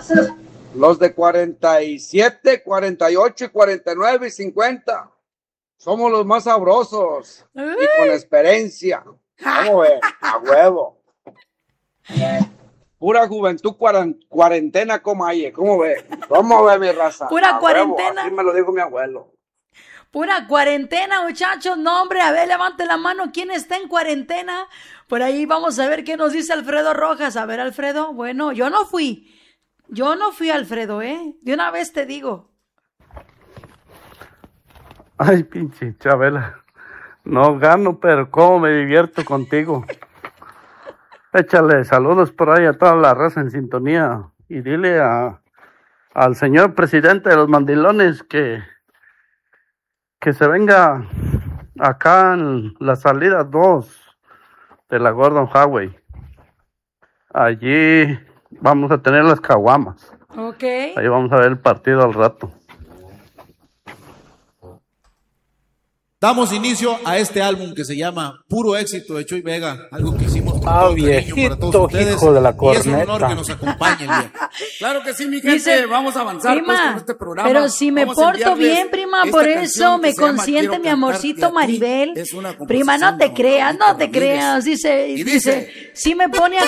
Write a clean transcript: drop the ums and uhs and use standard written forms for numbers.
Los de 47, 48 y 49 y 50. Somos los más sabrosos y con experiencia. ¿Cómo ve? A huevo. Pura juventud cuarentena como hay. ¿Cómo ve? ¿Cómo ve mi raza? Pura A cuarentena. Huevo. Así me lo dijo mi abuelo. Pura cuarentena, muchachos. No, hombre, a ver, levante la mano. ¿Quién está en cuarentena? Por ahí vamos a ver qué nos dice Alfredo Rojas. A ver, Alfredo. Bueno, yo no fui, Alfredo, ¿eh? De una vez te digo. Ay, pinche Chabela. No gano, pero cómo me divierto contigo. Échale saludos por ahí a toda la raza en sintonía. Y dile al señor presidente de los mandilones que se venga acá en la salida 2 de la Gordon Highway. Allí vamos a tener las caguamas. Ok. Ahí vamos a ver el partido al rato. Damos inicio a este álbum que se llama Puro Éxito de Chuy Vega, algo que hicimos con todo cariño viejito, para todos ustedes, hijo de la y es un honor corneta. que nos acompañe el día. Claro que sí, mi gente, Dice, vamos a avanzar prima, pues, con este programa. pero si me Vamos a porto enviarles bien, prima, esta por canción eso que me se llama consiente Quiero mi cantarte amorcito a ti. Maribel. Es una Prima, no composición te de creas, Manolito no te Ramírez. creas. Dice, Y dice, si me pone a